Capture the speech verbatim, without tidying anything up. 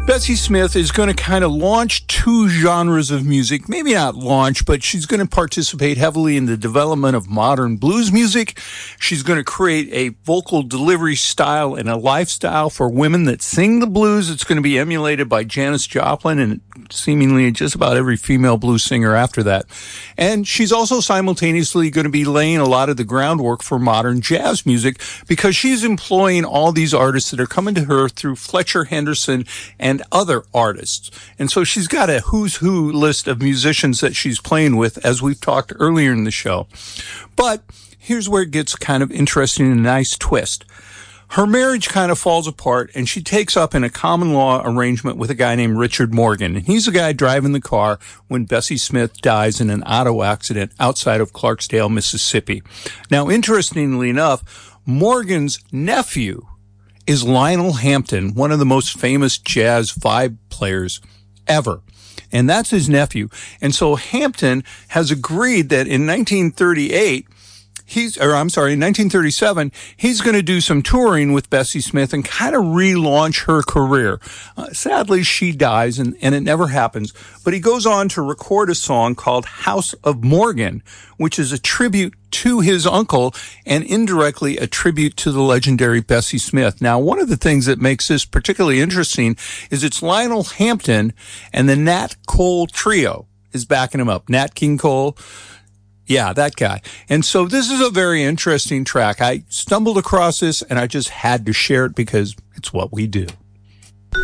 Bessie Smith is going to kind of launch two genres of music. Maybe not launch, but she's going to participate heavily in the development of modern blues music. She's going to create a vocal delivery style and a lifestyle for women that sing the blues. It's going to be emulated by Janis Joplin and seemingly just about every female blues singer after that. And she's also simultaneously going to be laying a lot of the groundwork for modern jazz music because she's employing all these artists that are coming to her through Fletcher Henderson and other artists. And so she's got a who's who list of musicians that she's playing with, as we've talked earlier in the show. But here's where it gets kind of interesting and a nice twist. Her marriage kind of falls apart, and she takes up in a common law arrangement with a guy named Richard Morgan. And he's the guy driving the car when Bessie Smith dies in an auto accident outside of Clarksdale, Mississippi. Now, interestingly enough, Morgan's nephew is Lionel Hampton, one of the most famous jazz vibe players ever. And that's his nephew. And so Hampton has agreed that in nineteen thirty-eight, he's, or I'm sorry, in nineteen thirty-seven, he's going to do some touring with Bessie Smith and kind of relaunch her career. Uh, sadly, she dies and, and it never happens. But he goes on to record a song called House of Morgan, which is a tribute to his uncle and indirectly a tribute to the legendary Bessie Smith. Now, one of the things that makes this particularly interesting is it's Lionel Hampton and the Nat Cole Trio is backing him up. Nat King Cole. Yeah, that guy. And so this is a very interesting track. I stumbled across this and I just had to share it because it's what we do.